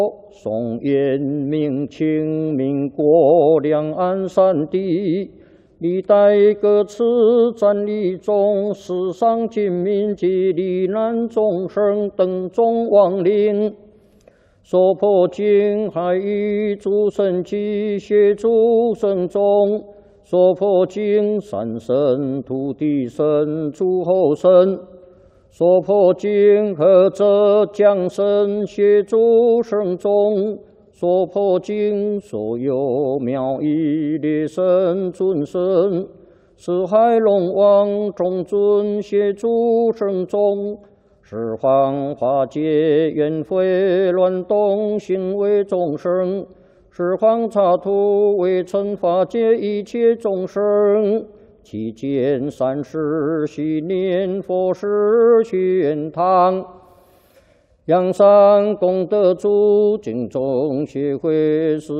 宋延明清民国两岸三地，历代各次战役中，死伤军民及罹难众生等众亡灵，所破经海域诸神及协助神众，所破经山神、土地神、诸候神。 所破经何者降神协助圣众，所破经所有妙义列神尊神，四海龙王众尊协助圣众，十方化解冤悔乱动行为众生，十方刹土为惩化解一切众生。 期间三世系念佛事玄堂，阳山功德主敬众协会是。